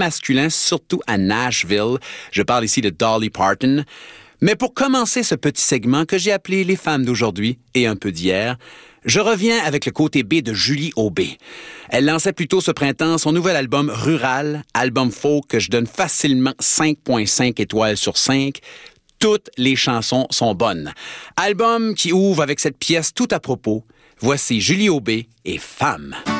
masculin, surtout à Nashville. Je parle ici de Dolly Parton. Mais pour commencer ce petit segment que j'ai appelé « Les femmes d'aujourd'hui et un peu d'hier », je reviens avec le côté B de Julie Aubé. Elle lançait plus tôt ce printemps son nouvel album Rural, album folk que je donne facilement 5,5 étoiles sur 5. Toutes les chansons sont bonnes. Album qui ouvre avec cette pièce tout à propos. Voici Julie Aubé et Femmes.